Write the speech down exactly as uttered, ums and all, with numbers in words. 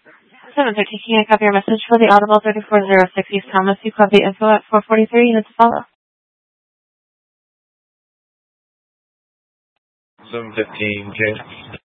seven thirteen, can I copy your message for the Audible thirty-four oh six East Thomas? You called the info at four forty-three, units to follow. seven fifteen, K.